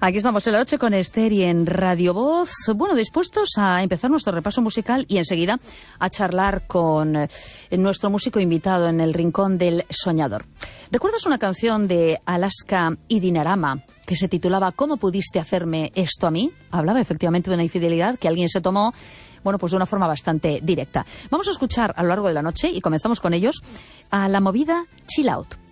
Aquí estamos en la noche con Esther y en Radio Voz. Bueno, dispuestos a empezar nuestro repaso musical y enseguida a charlar con nuestro músico invitado en el Rincón del Soñador. ¿Recuerdas una canción de Alaska y Dinarama que se titulaba ¿Cómo pudiste hacerme esto a mí? Hablaba efectivamente de una infidelidad que alguien se tomó, bueno, pues de una forma bastante directa. Vamos a escuchar a lo largo de la noche, y comenzamos con ellos, a la movida Chill Out.